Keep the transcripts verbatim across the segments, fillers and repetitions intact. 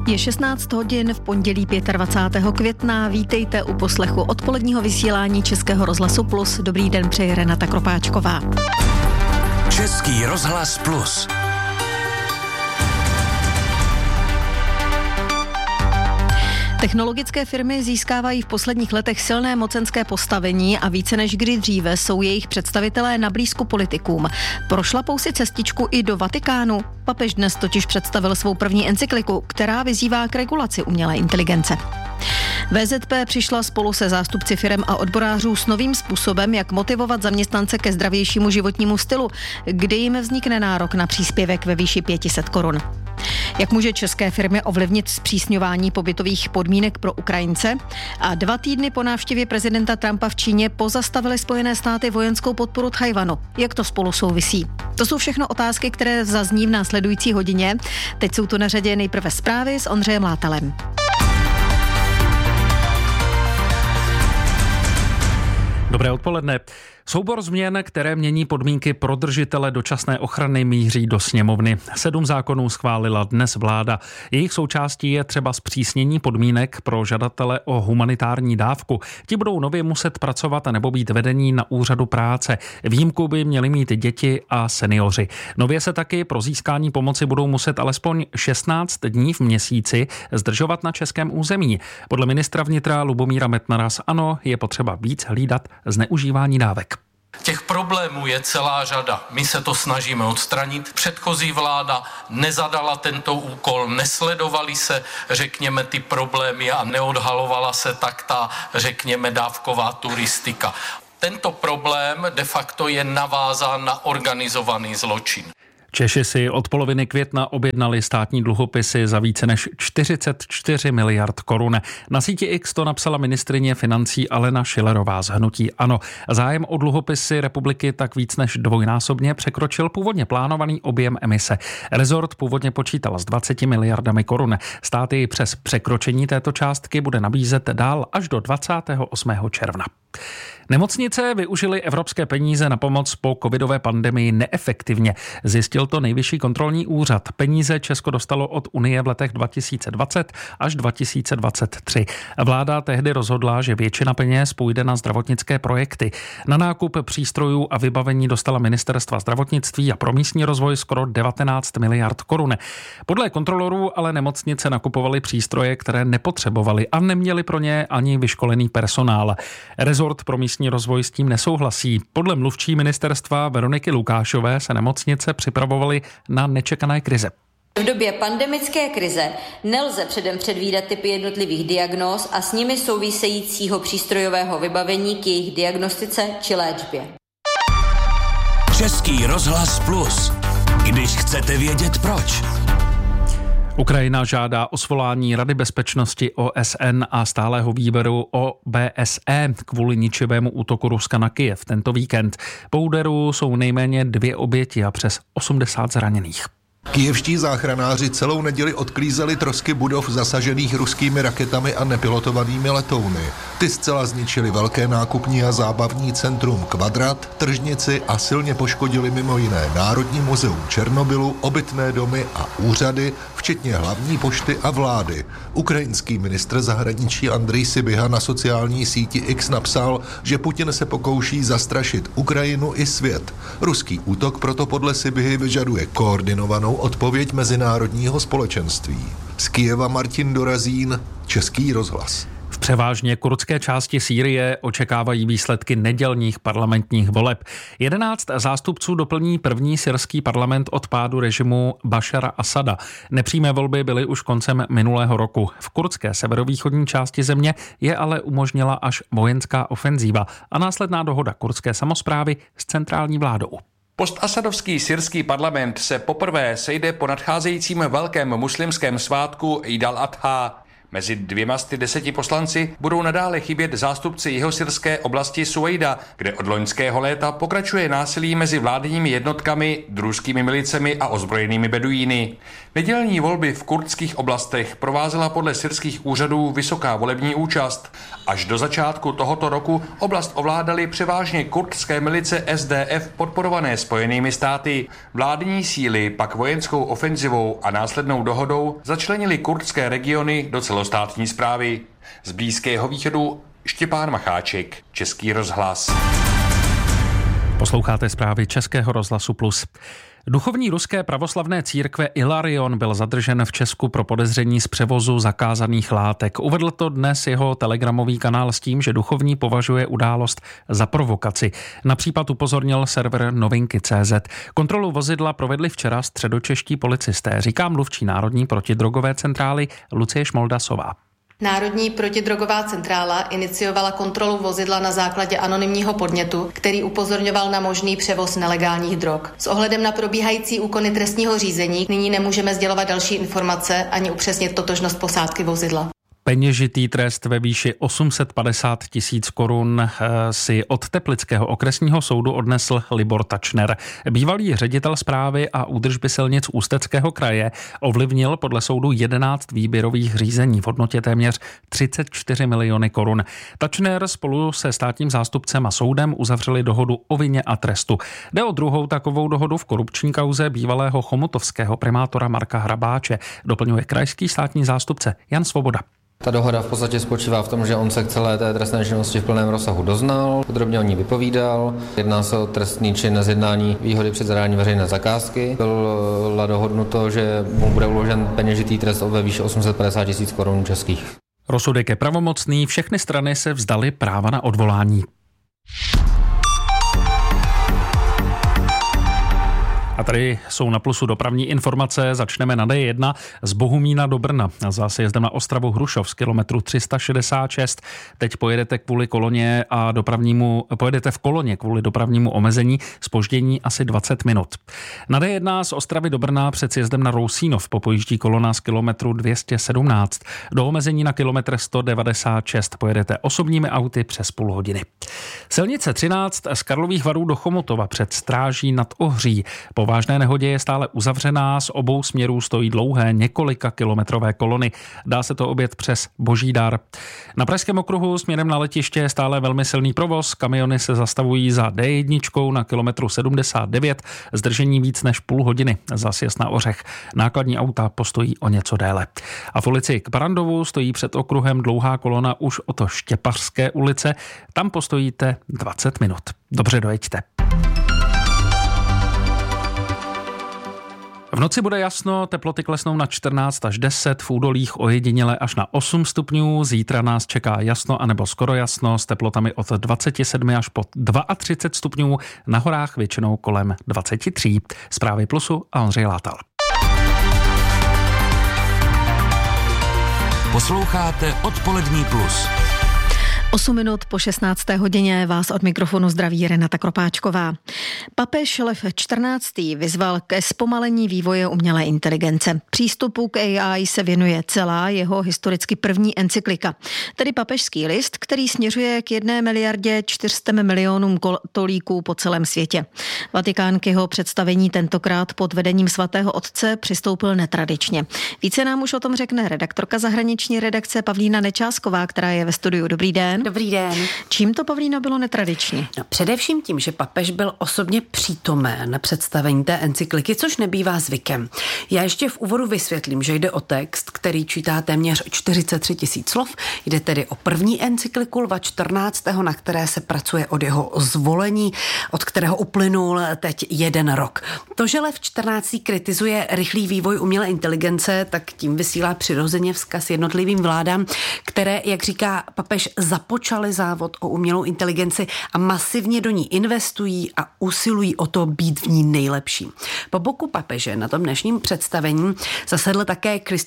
Je šestnáct hodin v pondělí dvacátého pátého května. Vítejte u poslechu odpoledního vysílání Českého rozhlasu Plus. Dobrý den, přeje Renata Kropáčková. Český rozhlas Plus. Technologické firmy získávají v posledních letech silné mocenské postavení a více než kdy dříve jsou jejich představitelé na blízku politikům. Prošlapou si cestičku i do Vatikánu. Papež dnes totiž představil svou první encykliku, která vyzývá k regulaci umělé inteligence. V Z P přišla spolu se zástupci firem a odborářů s novým způsobem, jak motivovat zaměstnance ke zdravějšímu životnímu stylu, kdy jim vznikne nárok na příspěvek ve výši pět set korun. Jak může české firmy ovlivnit zpřísňování pobytových podmínek pro Ukrajince? A dva týdny po návštěvě prezidenta Trumpa v Číně pozastavily Spojené státy vojenskou podporu Tchaj-wanu. Jak to spolu souvisí? To jsou všechno otázky, které zazní v následující hodině. Teď jsou tu na řadě nejprve zprávy s Ondřejem Látalem. Dobré odpoledne. Soubor změn, které mění podmínky pro držitele dočasné ochrany, míří do sněmovny. Sedm zákonů schválila dnes vláda. Jejich součástí je třeba zpřísnění podmínek pro žadatele o humanitární dávku. Ti budou nově muset pracovat nebo být vedení na úřadu práce. Výjimku by měli mít děti a seniori. Nově se taky pro získání pomoci budou muset alespoň šestnáct dní v měsíci zdržovat na českém území. Podle ministra vnitra Lubomíra Metnara z ANO je potřeba víc hlídat zneužívání dávek. Těch problémů je celá řada. My se to snažíme odstranit. Předchozí vláda nezadala tento úkol, nesledovaly se, řekněme, ty problémy a neodhalovala se tak ta, řekněme, dávková turistika. Tento problém de facto je navázán na organizovaný zločin. Češi si od poloviny května objednali státní dluhopisy za více než čtyřicet čtyři miliard korun. Na síti X to napsala ministryně financí Alena Schillerová z hnutí ANO. Zájem o dluhopisy republiky tak víc než dvojnásobně překročil původně plánovaný objem emise. Rezort původně počítal s dvaceti miliardami korun. Stát ji přes překročení této částky bude nabízet dál až do dvacátého osmého června. Nemocnice využily evropské peníze na pomoc po covidové pandemii neefektivně. Zjistil to Nejvyšší kontrolní úřad. Peníze Česko dostalo od Unie v letech dva tisíce dvacet až dva tisíce dvacet tři. Vláda tehdy rozhodla, že většina peněz půjde na zdravotnické projekty. Na nákup přístrojů a vybavení dostala ministerstva zdravotnictví a pro místní rozvoj skoro devatenáct miliard korun. Podle kontrolorů ale nemocnice nakupovaly přístroje, které nepotřebovaly a neměly pro ně ani vyškolený personál. Rezort pro místní rozvoj s tím nesouhlasí. Podle mluvčí ministerstva Veroniky Lukášové se nemocnice připravovaly na nečekané krize. V době pandemické krize nelze předem předvídat typy jednotlivých diagnóz a s nimi souvisejícího přístrojového vybavení k jejich diagnostice či léčbě. Český rozhlas Plus. Když chcete vědět proč. Ukrajina žádá o svolání Rady bezpečnosti O S N a stálého výboru O B S E kvůli ničivému útoku Ruska na Kyjev tento víkend. Po úderu jsou nejméně dvě oběti a přes osmdesát zraněných. Kyjevští záchranáři celou neděli odklízeli trosky budov zasažených ruskými raketami a nepilotovanými letouny. Ty zcela zničily velké nákupní a zábavní centrum Kvadrat, tržnici a silně poškodili mimo jiné Národní muzeum Černobylu, obytné domy a úřady, včetně hlavní pošty a vlády. Ukrajinský ministr zahraničí Andrej Sybiha na sociální síti X napsal, že Putin se pokouší zastrašit Ukrajinu i svět. Ruský útok proto podle Sybihy vyžaduje koordinovanou odpověď mezinárodního společenství. Z Kyjeva Martin Dorazín, Český rozhlas. V převážně kurdské části Sýrie očekávají výsledky nedělních parlamentních voleb. Jedenáct zástupců doplní první syrský parlament od pádu režimu Bašara Asada. Nepřímé volby byly už koncem minulého roku. V kurdské severovýchodní části země je ale umožnila až vojenská ofenzíva a následná dohoda kurdské samosprávy s centrální vládou. Postasadovský syrský parlament se poprvé sejde po nadcházejícím velkém muslimském svátku Eid al-Adha. Mezi dvěma z deseti poslanci budou nadále chybět zástupci jihosyrské oblasti Suejda, kde od loňského léta pokračuje násilí mezi vládními jednotkami, družskými milicemi a ozbrojenými beduíny. Nedělní volby v kurdských oblastech provázela podle syrských úřadů vysoká volební účast. Až do začátku tohoto roku oblast ovládaly převážně kurdské milice S D F podporované Spojenými státy. Vládní síly pak vojenskou ofenzivou a následnou dohodou začlenili kurdské regiony do celostátní správy. Z Blízkého východu Štěpán Macháček, Český rozhlas. Posloucháte zprávy Českého rozhlasu Plus. Duchovní ruské pravoslavné církve Ilarion byl zadržen v Česku pro podezření z převozu zakázaných látek. Uvedl to dnes jeho telegramový kanál s tím, že duchovní považuje událost za provokaci. Na případ upozornil server novinky tečka cé zet. Kontrolu vozidla provedli včera středočeští policisté, říká mluvčí Národní protidrogové centrály Lucie Šmoldasová. Národní protidrogová centrála iniciovala kontrolu vozidla na základě anonymního podnětu, který upozorňoval na možný převoz nelegálních drog. S ohledem na probíhající úkony trestního řízení nyní nemůžeme sdělovat další informace ani upřesnit totožnost posádky vozidla. Peněžitý trest ve výši osm set padesát tisíc korun si od Teplického okresního soudu odnesl Libor Tačner. Bývalý ředitel správy a údržby silnic Ústeckého kraje ovlivnil podle soudu jedenáct výběrových řízení v hodnotě téměř třicet čtyři miliony korun. Tačner spolu se státním zástupcem a soudem uzavřeli dohodu o vině a trestu. Jde o druhou takovou dohodu v korupční kauze bývalého chomutovského primátora Marka Hrabáče, doplňuje krajský státní zástupce Jan Svoboda. Ta dohoda v podstatě spočívá v tom, že on se k celé té trestné činnosti v plném rozsahu doznal, podrobně o ní vypovídal. Jedná se o trestný čin nezjednání výhody při zadání veřejné zakázky. Bylo dohodnuto, že mu bude uložen peněžitý trest ve výši osm set padesát tisíc korun českých. Rozsudek je pravomocný, všechny strany se vzdaly práva na odvolání. A tady jsou na Plusu dopravní informace. Začneme na D jedna z Bohumína do Brna. Za sjezdem na Ostravu Hrušov z kilometru tři sta šedesát šest. Teď pojedete kvůli koloně a dopravnímu, pojedete v koloně kvůli dopravnímu omezení, zpoždění asi dvacet minut. Na D jedna z Ostravy do Brna před sjezdem na Rousínov popojíždí kolona z kilometru dvě stě sedmnáct. Do omezení na kilometr sto devadesát šest pojedete osobními auty přes půl hodiny. Silnice třináct z Karlových Varů do Chomutova před Stráží nad Ohří. Po vážné nehodě je stále uzavřená, z obou směrů stojí dlouhé několika kilometrové kolony. Dá se to objet přes Božídar. Na Pražském okruhu směrem na letiště je stále velmi silný provoz. Kamiony se zastavují za D jedna na kilometru sedmdesát devět, zdržení víc než půl hodiny za sjezd na Ořech. Nákladní auta postojí o něco déle. A v ulici k Barandovu stojí před okruhem dlouhá kolona už od Štěpařské ulice. Tam postojíte dvacet minut. Dobře dojeďte. V noci bude jasno, teploty klesnou na čtrnáct až deset, v údolích ojediněle až na osm stupňů. Zítra nás čeká jasno anebo skoro jasno s teplotami od dvacet sedm až po třicet dva stupňů, na horách většinou kolem dvacet tři. Zprávy Plusu a Ondřej Látal. Posloucháte Odpolední Plus. osm minut po šestnácté hodině vás od mikrofonu zdraví Renata Kropáčková. Papež Lev čtrnáctý vyzval ke zpomalení vývoje umělé inteligence. Přístupu k A I se věnuje celá jeho historicky první encyklika, tedy papežský list, který směřuje k jedné miliardě čtyřstě milionům katolíků po celém světě. Vatikán k jeho představení tentokrát pod vedením svatého otce přistoupil netradičně. Více nám už o tom řekne redaktorka zahraniční redakce Pavlína Nečásková, která je ve studiu. Dobrý den. Dobrý den. Čím to, Pavlíno, bylo netradiční? No, především tím, že papež byl osobně přítomen na představení té encykliky, což nebývá zvykem. Já ještě v úvodu vysvětlím, že jde o text, který čítá téměř čtyřicet tři tisíc slov. Jde tedy o první encykliku Lva čtrnáctého, na které se pracuje od jeho zvolení, od kterého uplynul teď jeden rok. To, že Lev čtrnáctý kritizuje rychlý vývoj umělé inteligence, tak tím vysílá přirozeně vzkaz jednotlivým vládám, které, jak říká papež, započaly závod o umělou inteligenci a masivně do ní investují a usilují o to být v ní nejlepší. Po boku papeže na tom dnešním představení zasedl také Christopher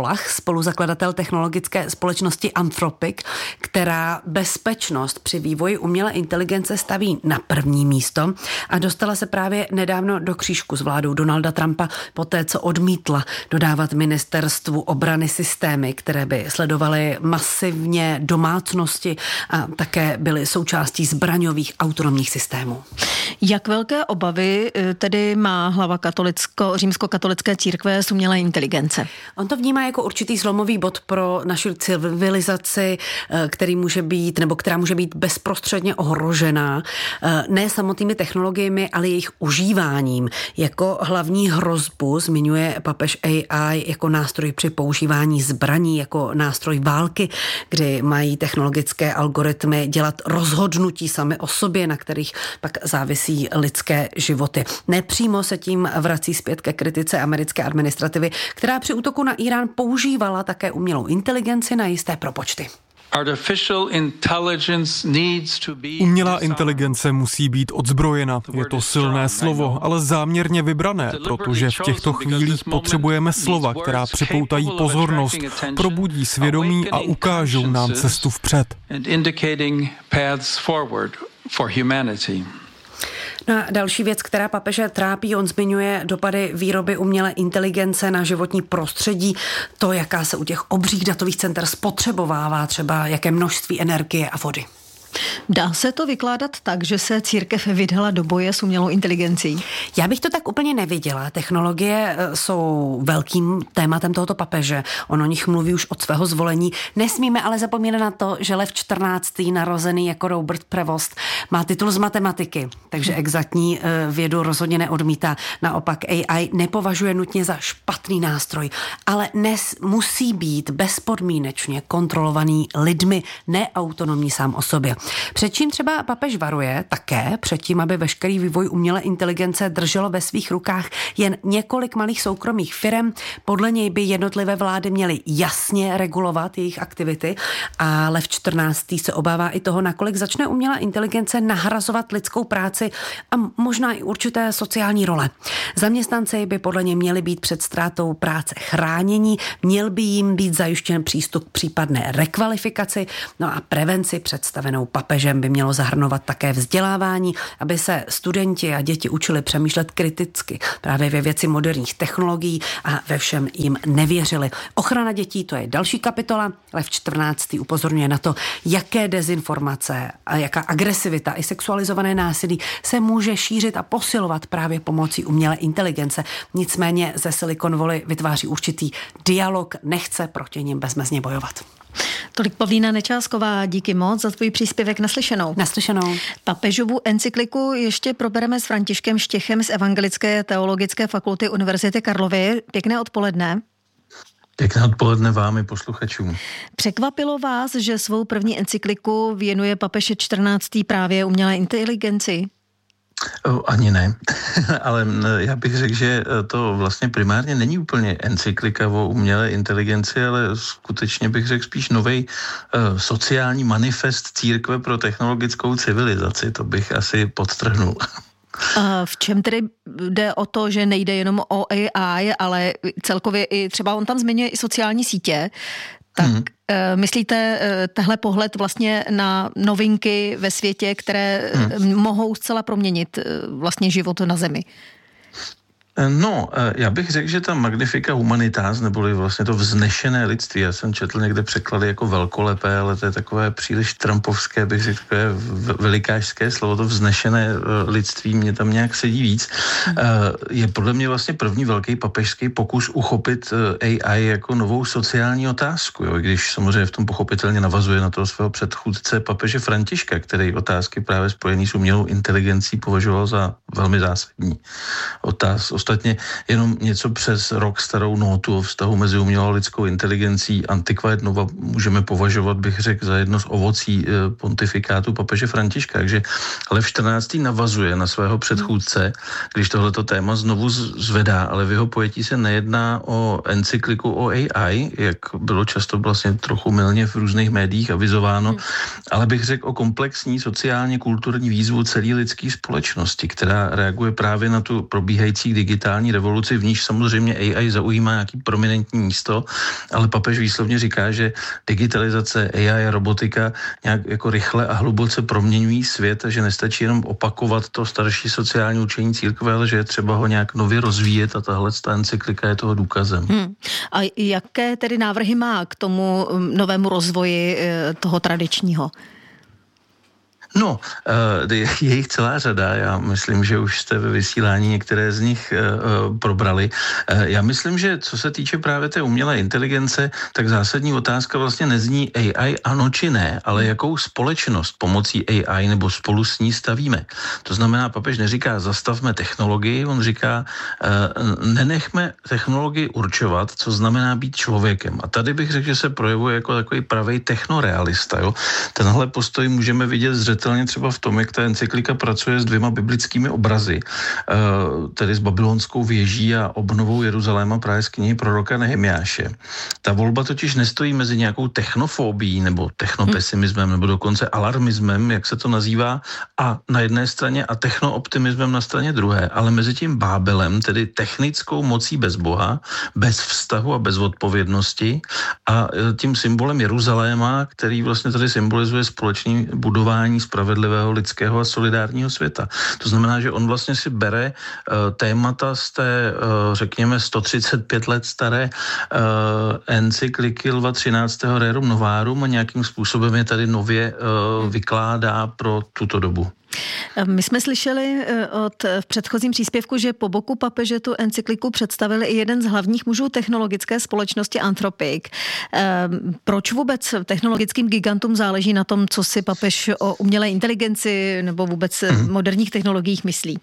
Polach, spoluzakladatel technologické společnosti Anthropic, která bezpečnost při vývoji umělé inteligence staví na první místo a dostala se právě nedávno do křížku s vládou Donalda Trumpa poté, co odmítla dodávat ministerstvu obrany systémy, které by sledovaly masivně domácnosti a také byly součástí zbraňových autonomních systémů. Jak velké obavy tedy má hlava katolicko, římskokatolické církve z umělé inteligence? On to vnímá jako určitý zlomový bod pro naši civilizaci, který může být, nebo která může být bezprostředně ohrožená ne samotnými technologiemi, ale jejich užíváním. Jako hlavní hrozbu zmiňuje papež A I jako nástroj při používání zbraní, jako nástroj války, kdy mají technologické algoritmy dělat rozhodnutí sami o sobě, na kterých pak závisí lidské životy. Nepřímo se tím vrací zpět ke kritice americké administrativy, která při útoku na Irán používala také umělou inteligenci na jisté propočty. Umělá inteligence musí být odzbrojena. Je to silné slovo, ale záměrně vybrané, protože v těchto chvílích potřebujeme slova, která připoutají pozornost, probudí svědomí a ukážou nám cestu vpřed. No a další věc, která papeže trápí, on zmiňuje dopady výroby umělé inteligence na životní prostředí, to, jaká se u těch obřích datových center spotřebovává, třeba jaké množství energie a vody. Dá se to vykládat tak, že se církev vydala do boje s umělou inteligencí? Já bych to tak úplně neviděla. Technologie jsou velkým tématem tohoto papeže. On o nich mluví už od svého zvolení. Nesmíme ale zapomínat na to, že Lev čtrnáctý, narozený jako Robert Prevost, má titul z matematiky, takže exaktní vědu rozhodně neodmítá. Naopak A I nepovažuje nutně za špatný nástroj, ale dnes musí být bezpodmínečně kontrolovaný lidmi, neautonomní sám o sobě. Před čím třeba papež varuje také, před tím, aby veškerý vývoj umělé inteligence drželo ve svých rukách jen několik malých soukromých firem. Podle něj by jednotlivé vlády měly jasně regulovat jejich aktivity a Lev čtrnáctý se obává i toho, nakolik začne umělá inteligence nahrazovat lidskou práci a možná i určité sociální role. Zaměstnanci by podle něj měli být před ztrátou práce chránění, měl by jim být zajištěn přístup k případné rekvalifikaci, no a prevenci představenou papežem by mělo zahrnovat také vzdělávání, aby se studenti a děti učili přemýšlet kriticky právě ve věci moderních technologií a ve všem jim nevěřili. Ochrana dětí, to je další kapitola. Lev čtrnáctý upozorňuje na to, jaké dezinformace a jaká agresivita i sexualizované násilí se může šířit a posilovat právě pomocí umělé inteligence. Nicméně ze Silicon Valley vytváří určitý dialog, nechce proti nim bezmezně bojovat. Tolik Pavlína Nečásková, díky moc za tvůj příspěvek. Naslyšenou. Naslyšenou. Papežovu encykliku ještě probereme s Františkem Štěchem z Evangelické teologické fakulty Univerzity Karlovy. Pěkné odpoledne. Pěkné odpoledne vám i posluchačům. Překvapilo vás, že svou první encykliku věnuje papež čtrnáctý právě umělé inteligenci? Ani ne, ale já bych řekl, že to vlastně primárně není úplně encyklika o umělé inteligenci, ale skutečně bych řekl spíš novej uh, sociální manifest církve pro technologickou civilizaci, to bych asi podtrhnul. A v čem tedy jde o to, že nejde jenom o A I, ale celkově i třeba on tam zmiňuje i sociální sítě, tak hmm. myslíte tehle pohled vlastně na novinky ve světě, které hmm. mohou zcela proměnit vlastně život na Zemi? No, já bych řekl, že ta Magnifica Humanitas, neboli vlastně to vznešené lidství, já jsem četl někde překlady jako velkolepé, ale to je takové příliš trumpovské, bych řekl, takové velikářské slovo, to vznešené lidství, mě tam nějak sedí víc. Je podle mě vlastně první velký papežský pokus uchopit A I jako novou sociální otázku, jo? Když samozřejmě v tom pochopitelně navazuje na toho svého předchůdce papeže Františka, který otázky právě spojený s umělou inteligencí považoval za velmi zásadní otázku. Ostatně jenom něco přes rok starou nótu o vztahu mezi umělou a lidskou inteligencí Antiqua et nova můžeme považovat, bych řekl, za jedno z ovocí pontifikátu papeže Františka. Takže Lev čtrnáctý navazuje na svého předchůdce, když tohleto téma znovu zvedá, ale v jeho pojetí se nejedná o encykliku o A I, jak bylo často vlastně trochu mylně v různých médiích avizováno, hmm. ale bych řekl o komplexní sociálně kulturní výzvu celé lidské společnosti, která reaguje právě na tu probíhající digitální digitální revoluci, v níž samozřejmě A I zaujímá nějaký prominentní místo, ale papež výslovně říká, že digitalizace, A I a robotika nějak jako rychle a hluboce proměňují svět a že nestačí jenom opakovat to starší sociální učení církve, ale že je třeba ho nějak nově rozvíjet a tahle ta encyklika je toho důkazem. Hmm. A jaké tedy návrhy má k tomu novému rozvoji toho tradičního? No, je jich celá řada, já myslím, že už jste ve vysílání některé z nich probrali. Já myslím, že co se týče právě té umělé inteligence, tak zásadní otázka vlastně nezní A I ano či ne, ale jakou společnost pomocí A I nebo spolu s ní stavíme. To znamená, papež neříká zastavme technologii, on říká nenechme technologii určovat, co znamená být člověkem. A tady bych řekl, že se projevuje jako takový pravej technorealista. Jo? Tenhle postoj můžeme vidět zřetelně třeba v tom, jak ta encyklika pracuje s dvěma biblickými obrazy, tedy s babylonskou věží a obnovou Jeruzaléma právě z knihy proroka Nehemiáše. Ta volba totiž nestojí mezi nějakou technofobií nebo technopesimismem nebo dokonce alarmismem, jak se to nazývá, a na jedné straně a technooptimismem na straně druhé, ale mezi tím Bábelem, tedy technickou mocí bez Boha, bez vztahu a bez odpovědnosti a tím symbolem Jeruzaléma, který vlastně tady symbolizuje společné budování spravedlivého, lidského a solidárního světa. To znamená, že on vlastně si bere uh, témata z té, uh, řekněme, sto třicet pět let staré uh, encykliky Lva třináctého Rerum Novarum a nějakým způsobem je tady nově uh, vykládá pro tuto dobu. My jsme slyšeli od v předchozím příspěvku, že po boku papeže tu encykliku představili i jeden z hlavních mužů technologické společnosti Anthropic. Proč vůbec technologickým gigantům záleží na tom, co si papež o umělé inteligenci nebo vůbec moderních technologiích myslí?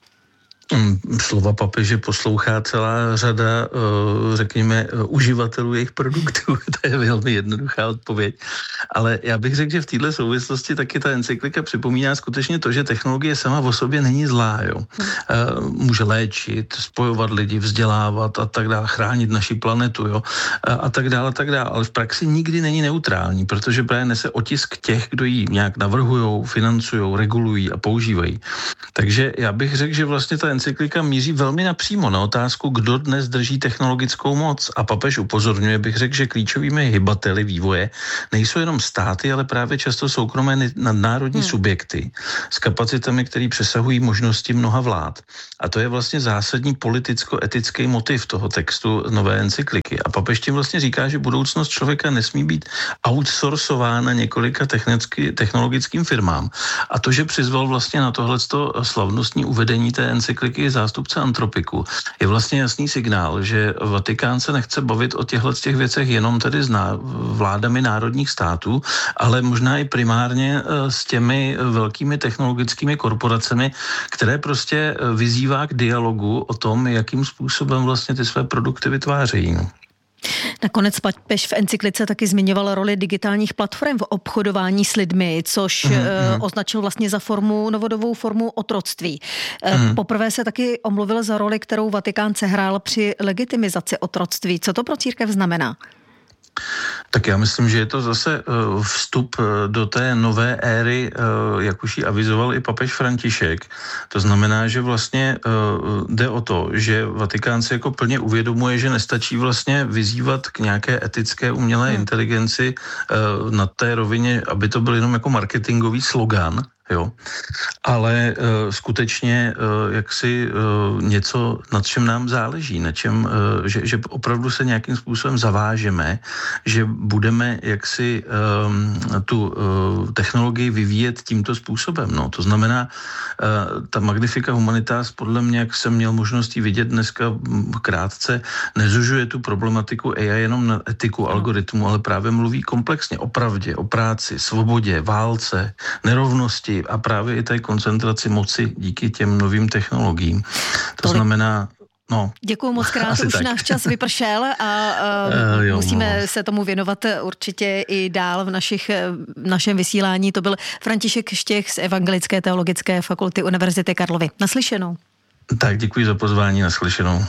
Slova papeže poslouchá celá řada, řekněme, uživatelů jejich produktů. To je velmi jednoduchá odpověď. Ale já bych řekl, že v této souvislosti taky ta encyklika připomíná skutečně to, že technologie sama o sobě není zlá. Jo. Může léčit, spojovat lidi, vzdělávat a tak dále, chránit naši planetu, jo, a tak dále, a tak dále. Ale v praxi nikdy není neutrální, protože právě nese otisk těch, kdo ji nějak navrhujou, financujou, regulují a používají. Takže já bych řekl, že vlastně ta encyklika míří velmi napřímo na otázku, kdo dnes drží technologickou moc. A papež upozorňuje, bych řekl, že klíčovými hybateli vývoje nejsou jenom státy, ale právě často soukromé nadnárodní hmm. subjekty s kapacitami, které přesahují možnosti mnoha vlád. A to je vlastně zásadní politicko-etický motiv toho textu nové encykliky. A papež tím vlastně říká, že budoucnost člověka nesmí být outsourcována několika technologickým firmám. A to, že přizval vlastně na tohleto slavnostní uvedení té encykliky zástupce Anthropiku, je vlastně jasný signál, že Vatikán se nechce bavit o těchto těch věcech jenom tedy s vládami národních států, ale možná i primárně s těmi velkými technologickými korporacemi, které prostě vyzývá k dialogu o tom, jakým způsobem vlastně ty své produkty vytvářejí. Nakonec papež v encyklice taky zmiňoval roli digitálních platform v obchodování s lidmi, což mm, mm. označil vlastně za formu, novodobou formu otroctví. Mm. Poprvé se taky omluvil za roli, kterou Vatikán sehrál při legitimizaci otroctví. Co to pro církev znamená? Tak já myslím, že je to zase vstup do té nové éry, jak už ji avizoval i papež František. To znamená, že vlastně jde o to, že Vatikán si jako plně uvědomuje, že nestačí vlastně vyzývat k nějaké etické umělé hmm. inteligenci na té rovině, aby to byl jenom jako marketingový slogan, jo. Ale uh, skutečně uh, jaksi uh, něco, nad čem nám záleží, na čem, uh, že, že opravdu se nějakým způsobem zavážeme, že budeme jaksi um, tu uh, technologii vyvíjet tímto způsobem. No. To znamená, uh, ta Magnifica Humanitas, podle mě, jak jsem měl možnost vidět dneska krátce, nezužuje tu problematiku A I jenom na etiku algoritmu, ale právě mluví komplexně o pravdě, o práci, svobodě, válce, nerovnosti, a právě i té koncentraci moci díky těm novým technologiím. To Tolik. znamená, no. Děkuju moc krát, už tak. Náš čas vypršel a, a uh, jo, musíme no. se tomu věnovat určitě i dál v našich, v našem vysílání. To byl František Štěch z Evangelické teologické fakulty Univerzity Karlovy. Naslyšenou. Tak, děkuji za pozvání, naslyšenou.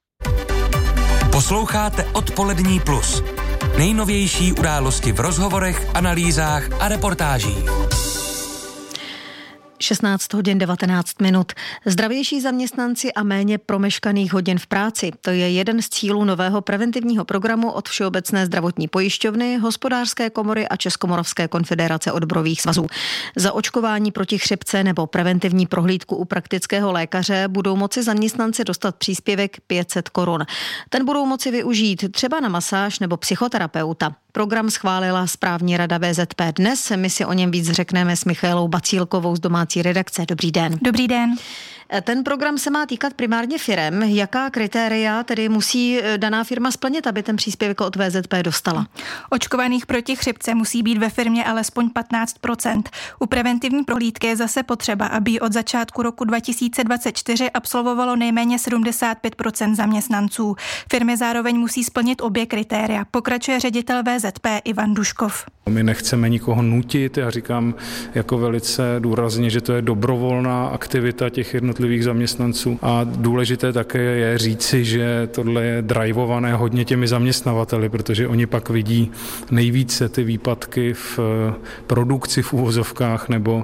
Posloucháte Odpolední plus. Nejnovější události v rozhovorech, analýzách a reportážích. šestnáct hodin devatenáct minut. Zdravější zaměstnanci a méně promeškaných hodin v práci. To je jeden z cílů nového preventivního programu od Všeobecné zdravotní pojišťovny, Hospodářské komory a Českomoravské konfederace odborových svazů. Za očkování proti chřipce nebo preventivní prohlídku u praktického lékaře budou moci zaměstnanci dostat příspěvek pět set korun. Ten budou moci využít třeba na masáž nebo psychoterapeuta. Program schválila správní rada V Z P dnes. My si o něm víc řekneme s Michaelou Bacílkovou z domácí redakce. Dobrý den. Dobrý den. Ten program se má týkat primárně firem. Jaká kritéria tedy musí daná firma splnit, aby ten příspěvek od V Z P dostala? Očkovaných proti chřipce musí být ve firmě alespoň patnáct procent. U preventivní prohlídky je zase potřeba, aby od začátku roku dva tisíce dvacet čtyři absolvovalo nejméně sedmdesát pět procent zaměstnanců. Firmy zároveň musí splnit obě kritéria. Pokračuje ředitel V Z P Ivan Duškov. My nechceme nikoho nutit, já říkám jako velice důrazně, že to je dobrovolná aktivita těch jednotlivých zaměstnanců a důležité také je říci, že tohle je drivované hodně těmi zaměstnavateli, protože oni pak vidí nejvíce ty výpadky v produkci v uvozovkách nebo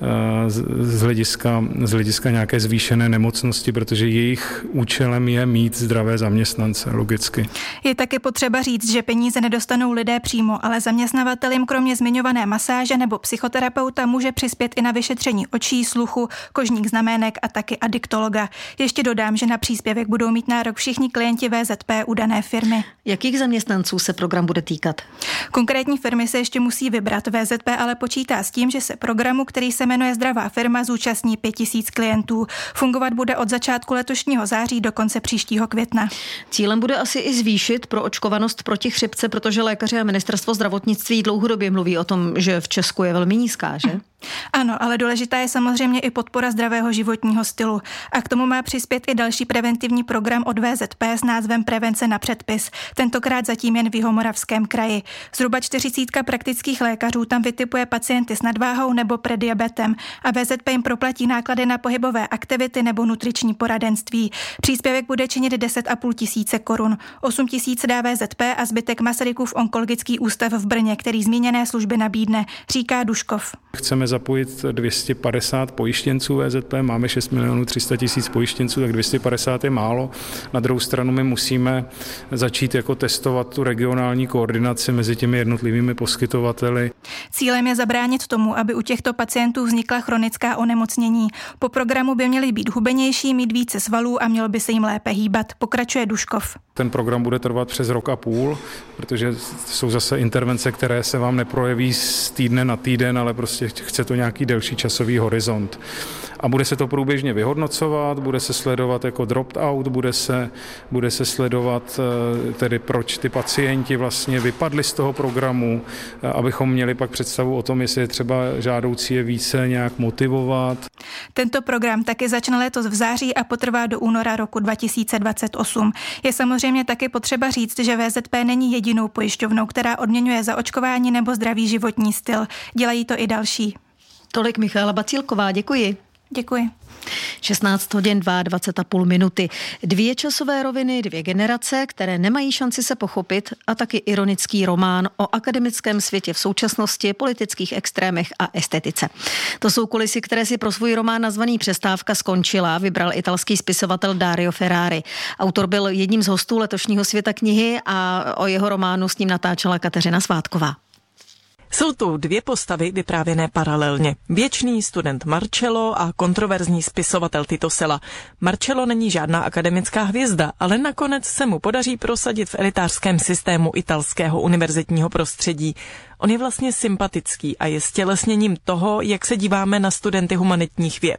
z hlediska, z hlediska nějaké zvýšené nemocnosti, protože jejich účelem je mít zdravé zaměstnance, logicky. Je taky potřeba říct, že peníze nedostanou lidé přímo, ale zaměstnavatel jim kromě zmiňované masáže nebo psychoterapeuta může přispět i na vyšetření očí, sluchu, kožních znamének a taky adiktologa. Ještě dodám, že na příspěvek budou mít nárok všichni klienti V Z P u dané firmy. Jakých zaměstnanců se program bude týkat? Konkrétní firmy se ještě musí vybrat. V Z P ale počítá s tím, že se programu, který se jmenuje Zdravá firma, zúčastní pět tisíc klientů. Fungovat bude od začátku letošního září do konce příštího května. Cílem bude asi i zvýšit proočkovanost proti chřipce, protože lékaři a ministerstvo zdravotnictví dlouhodobě mluví o tom, že v Česku je velmi nízká, že? Ano, ale důležitá je samozřejmě i podpora zdravého životního stylu. A k tomu má přispět i další preventivní program od V Z P s názvem Prevence na předpis. Tentokrát zatím jen v Jihomoravském kraji. Zhruba čtyřicítka praktických lékařů tam vytipuje pacienty s nadváhou nebo prediabetem a V Z P jim proplatí náklady na pohybové aktivity nebo nutriční poradenství. Příspěvek bude činit deset a půl tisíce korun. osm tisíc dá V Z P a zbytek Masarykův onkologický ústav v Brně, který zmíněné služby nabídne, říká Duškov. Chceme zapojit dvě stě padesát pojištěnců V Z P, máme šest milionů tři sta tisíc pojištěnců, tak dvě stě padesát je málo. Na druhou stranu my musíme začít jako testovat tu regionální koordinaci mezi těmi jednotlivými poskytovateli. Cílem je zabránit tomu, aby u těchto pacientů vznikla chronická onemocnění. Po programu by měli být hubenější, mít více svalů a mělo by se jim lépe hýbat, pokračuje Duškov. Ten program bude trvat přes rok a půl, protože jsou zase intervence, které se vám neprojeví z týdne na týden, ale prostě chce to nějaký delší časový horizont. A bude se to průběžně vyhodnocovat, bude se sledovat jako dropped out, bude se, bude se sledovat tedy proč ty pacienti vlastně vypadli z toho programu, abychom měli pak představu o tom, jestli je třeba žádoucí je více nějak motivovat. Tento program taky začne letos v září a potrvá do února roku dva tisíce dvacet osm. Je samozřejmě taky potřeba říct, že V Z P není jedinou pojišťovnou, která odměňuje za očkování nebo zdravý životní styl. Dělají to i další. Tolik Michaela Bacílková, děkuji. Děkuji. šestnáct hodin dvacet dva a půl minuty. Dvě časové roviny, dvě generace, které nemají šanci se pochopit a taky ironický román o akademickém světě v současnosti, politických extrémech a estetice. To jsou kulisy, které si pro svůj román nazvaný Přestávka skončila vybral italský spisovatel Dario Ferrari. Autor byl jedním z hostů letošního Světa knihy a o jeho románu s ním natáčela Kateřina Svátková. Jsou tu dvě postavy vyprávěné paralelně. Věčný student Marcello a kontroverzní spisovatel Tito Sela. Marcello není žádná akademická hvězda, ale nakonec se mu podaří prosadit v elitářském systému italského univerzitního prostředí. On je vlastně sympatický a je stělesněním toho, jak se díváme na studenty humanitních věd.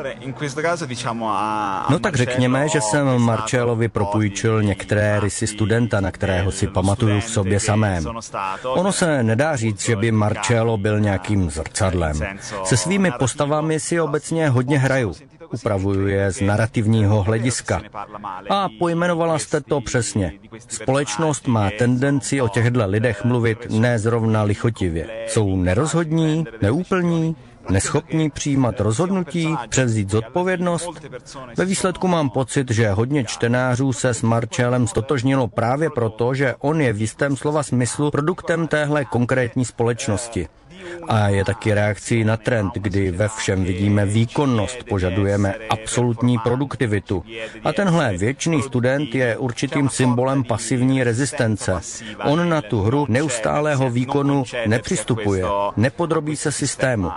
No tak řekněme, že jsem Marcellovi propůjčil některé rysy studenta, na kterého si pamatuju v sobě samém. Ono se nedá říct, že by Marcello byl nějakým zrcadlem. Se svými postavami si obecně hodně hraju. Upravuju je z narrativního hlediska. A pojmenovala jste to přesně. Společnost má tendenci o těchto lidech mluvit ne zrovna lichotivě. Jsou nerozhodní, neúplní, neschopní přijímat rozhodnutí, převzít zodpovědnost. Ve výsledku mám pocit, že hodně čtenářů se s Marcellem stotožnilo právě proto, že on je v jistém slova smyslu produktem téhle konkrétní společnosti. A je taky reakcí na trend, kdy ve všem vidíme výkonnost, požadujeme absolutní produktivitu. A tenhle věčný student je určitým symbolem pasivní rezistence. On na tu hru neustálého výkonu nepřistupuje, nepodrobí se systému.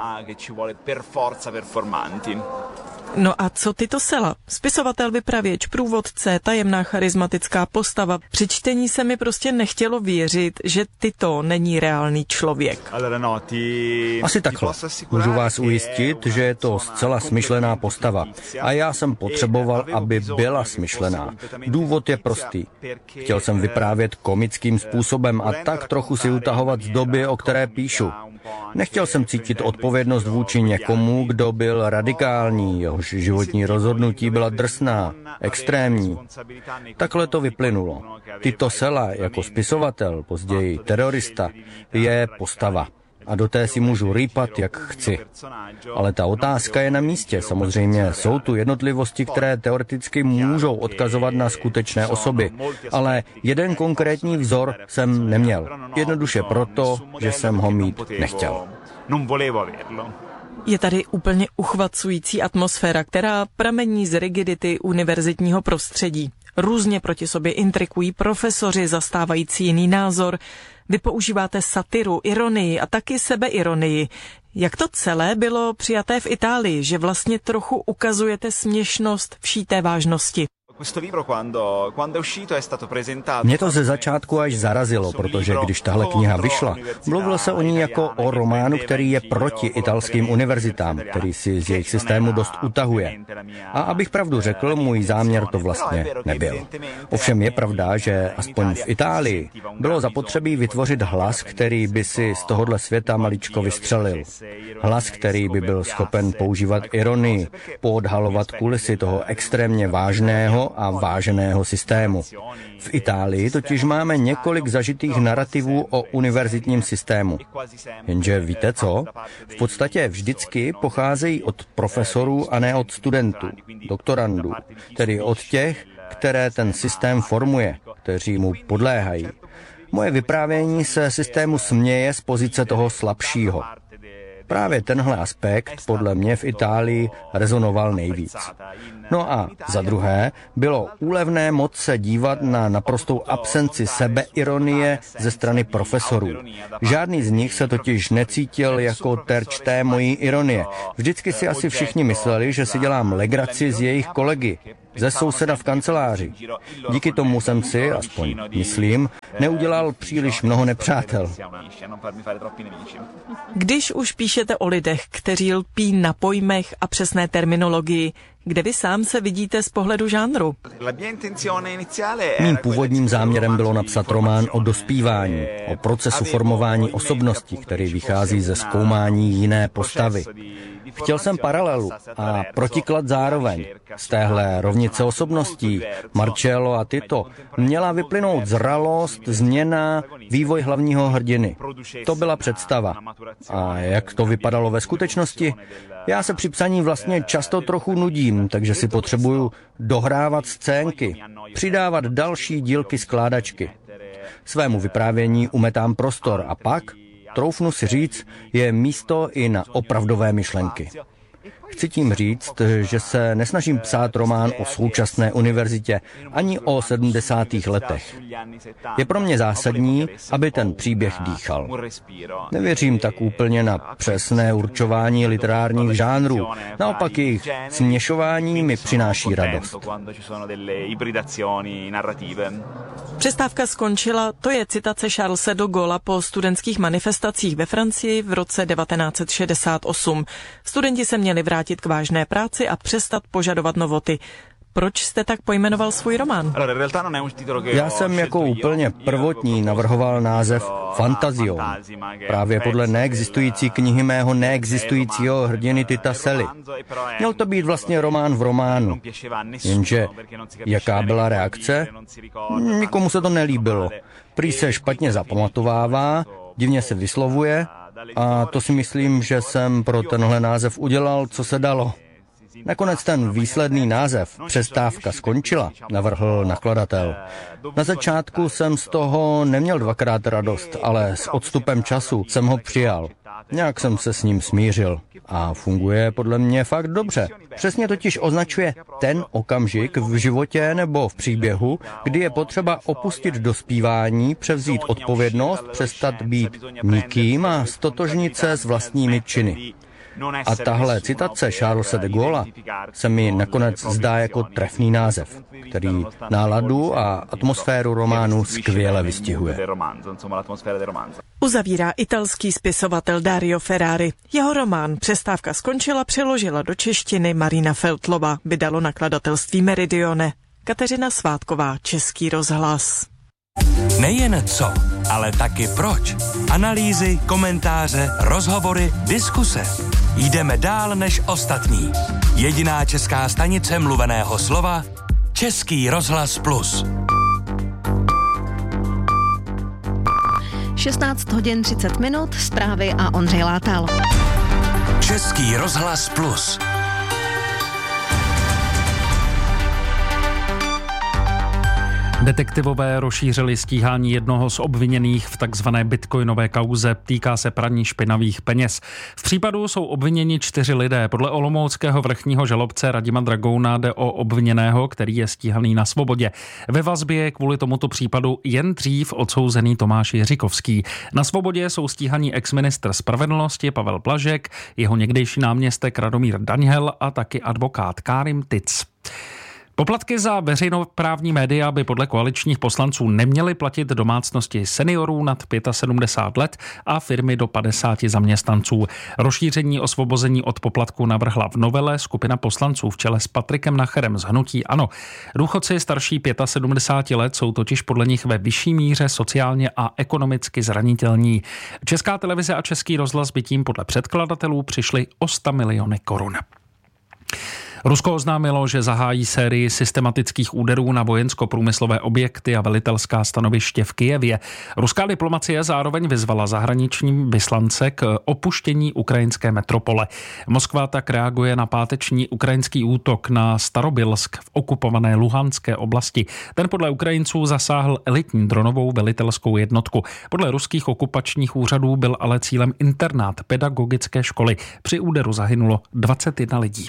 No a co Tito Sela? Spisovatel, vypravěč, průvodce, tajemná charismatická postava. Při čtení se mi prostě nechtělo věřit, že Tito není reálný člověk. Asi takhle. Můžu vás ujistit, že je to zcela smyšlená postava. A já jsem potřeboval, aby byla smyšlená. Důvod je prostý. Chtěl jsem vyprávět komickým způsobem a tak trochu si utahovat z doby, o které píšu. Nechtěl jsem cítit odpovědnost vůči někomu, kdo byl radikální, jehož životní rozhodnutí byla drsná, extrémní. Takhle to vyplynulo. Tito Sela jako spisovatel, později terorista, je postava. A do té si můžu rýpat, jak chci. Ale ta otázka je na místě. Samozřejmě jsou tu jednotlivosti, které teoreticky můžou odkazovat na skutečné osoby. Ale jeden konkrétní vzor jsem neměl. Jednoduše proto, že jsem ho mít nechtěl. Je tady úplně uchvacující atmosféra, která pramení z rigidity univerzitního prostředí. Různě proti sobě intrikují profesoři zastávající jiný názor. Vy používáte satiru, ironii a taky sebeironii. Jak to celé bylo přijaté v Itálii, že vlastně trochu ukazujete směšnost vší té vážnosti? Mě to ze začátku až zarazilo, protože když tahle kniha vyšla, mluvilo se o ní jako o románu, který je proti italským univerzitám, který si z jejich systému dost utahuje. A abych pravdu řekl, můj záměr to vlastně nebyl. Ovšem je pravda, že aspoň v Itálii bylo zapotřebí vytvořit hlas, který by si z tohohle světa maličko vystřelil. Hlas, který by byl schopen používat ironii, poodhalovat kulisy toho extrémně vážného a váženého systému. V Itálii totiž máme několik zažitých narrativů o univerzitním systému. Jenže víte co? V podstatě vždycky pocházejí od profesorů a ne od studentů, doktorandů, tedy od těch, které ten systém formuje, kteří mu podléhají. Moje vyprávění se systému směje z pozice toho slabšího. Právě tenhle aspekt podle mě v Itálii rezonoval nejvíc. No a za druhé bylo úlevné moc se dívat na naprostou absenci sebeironie ze strany profesorů. Žádný z nich se totiž necítil jako terč té mojí ironie. Vždycky si asi všichni mysleli, že si dělám legraci z jejich kolegy, ze souseda v kanceláři. Díky tomu jsem si, aspoň myslím, neudělal příliš mnoho nepřátel. Když už píšete o lidech, kteří lpí na pojmech a přesné terminologii, kde vy sám se vidíte z pohledu žánru? Mým původním záměrem bylo napsat román o dospívání, o procesu formování osobnosti, který vychází ze zkoumání jiné postavy. Chtěl jsem paralelu a protiklad zároveň. Z téhle rovnice osobností Marcello a Tito měla vyplynout zralost, změna, vývoj hlavního hrdiny. To byla představa. A jak to vypadalo ve skutečnosti? Já se při psaní vlastně často trochu nudím, takže si potřebuju dohrávat scénky, přidávat další dílky skládačky. Svému vyprávění umetám prostor a pak, troufnu si říct, je místo i na opravdové myšlenky. Chci tím říct, že se nesnažím psát román o současné univerzitě ani o sedmdesátých letech. Je pro mě zásadní, aby ten příběh dýchal. Nevěřím tak úplně na přesné určování literárních žánrů. Naopak jejich směšování mi přináší radost. Přestávka skončila, to je citace Charlese de Gaulle'a po studentských manifestacích ve Francii v roce devatenáct set šedesát osm. Studenti se měli vrátit k vážné práci a přestat požadovat novoty. Proč jste tak pojmenoval svůj román? Já jsem jako úplně prvotní navrhoval název Fantazion. Právě podle neexistující knihy mého neexistujícího hrdiny Tita Sely. Měl to být vlastně román v románu. Jenže jaká byla reakce? Nikomu se to nelíbilo. Prý se špatně zapamatovává, divně se vyslovuje a to si myslím, že jsem pro tenhle název udělal, co se dalo. Nakonec ten výsledný název Přestávka skončila, navrhl nakladatel. Na začátku jsem z toho neměl dvakrát radost, ale s odstupem času jsem ho přijal. Nějak jsem se s ním smířil a funguje podle mě fakt dobře. Přesně totiž označuje ten okamžik v životě nebo v příběhu, kdy je potřeba opustit dospívání, převzít odpovědnost, přestat být nikým a stotožnit se s vlastními činy. A tahle citace Charlese de Gaulla se mi nakonec zdá jako trefný název, který náladu a atmosféru románu skvěle vystihuje. Uzavírá italský spisovatel Dario Ferrari. Jeho román Přestávka skončila přeložila do češtiny Marina Feltlova, vydalo nakladatelství Meridione. Kateřina Svátková, Český rozhlas. Nejen co, ale taky proč. Analýzy, komentáře, rozhovory, diskuse. Jdeme dál než ostatní. Jediná česká stanice mluveného slova Český rozhlas plus. šestnáct hodin třicet minut, zprávy a Ondřej Látal. Český rozhlas plus. Detektivové rozšířili stíhání jednoho z obviněných v takzvané bitcoinové kauze. Týká se praní špinavých peněz. V případu jsou obviněni čtyři lidé. Podle olomouckého vrchního žalobce Radima Dragouna jde o obviněného, který je stíhaný na svobodě. Ve vazbě je kvůli tomuto případu jen dřív odsouzený Tomáš Jiříkovský. Na svobodě jsou stíhaní exministr spravedlnosti Pavel Blažek, jeho někdejší náměstek Radomír Daniel a taky advokát Kárim Tic. Poplatky za veřejnoprávní média by podle koaličních poslanců neměly platit domácnosti seniorů nad sedmdesát pět let a firmy do padesáti zaměstnanců. Rozšíření osvobození od poplatku navrhla v novele skupina poslanců v čele s Patrikem Nacherem z hnutí ANO. Důchodci starší sedmdesáti pěti let jsou totiž podle nich ve vyšší míře sociálně a ekonomicky zranitelní. Česká televize a Český rozhlas by tím podle předkladatelů přišli o sto miliony korun. Rusko oznámilo, že zahájí sérii systematických úderů na vojensko-průmyslové objekty a velitelská stanoviště v Kyjevě. Ruská diplomacie zároveň vyzvala zahraniční vyslance k opuštění ukrajinské metropole. Moskva tak reaguje na páteční ukrajinský útok na Starobilsk v okupované Luhanské oblasti. Ten podle Ukrajinců zasáhl elitní dronovou velitelskou jednotku. Podle ruských okupačních úřadů byl ale cílem internát pedagogické školy. Při úderu zahynulo dvacet jedna lidí.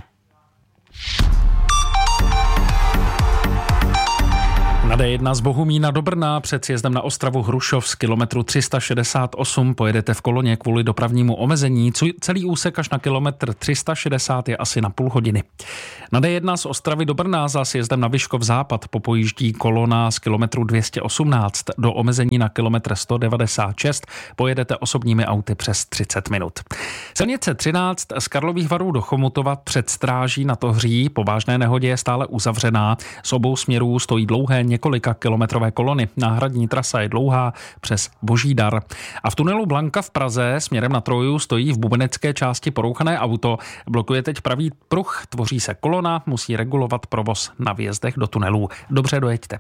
Na D jedna z Bohumína do Brna před sjezdem na Ostravu Hrušov z kilometru tři sta šedesát osm pojedete v koloně kvůli dopravnímu omezení. Celý úsek až na kilometr tři sta šedesát je asi na půl hodiny. Na D jedna z Ostravy do Brna za sjezdem na Vyškov západ popojíždí kolona z kilometru dvě stě osmnáct. Do omezení na kilometr sto devadesát šest pojedete osobními auty přes třicet minut. Silnice třináct z Karlových Varů do Chomutova před stráží na Tohří po vážné nehodě je stále uzavřená. Z obou směrů stojí dlouhé několika kilometrové kolony. Náhradní trasa je dlouhá přes Božídar. A v tunelu Blanka v Praze směrem na Troju stojí v bubenecké části porouchané auto. Blokuje teď pravý pruh, tvoří se kolona, musí regulovat provoz na vjezdech do tunelů. Dobře dojeďte.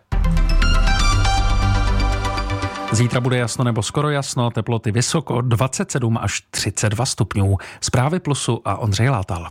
Zítra bude jasno nebo skoro jasno, teploty vysoko dvacet sedm až třicet dva stupňů. Zprávy Plusu a Ondřej Látal.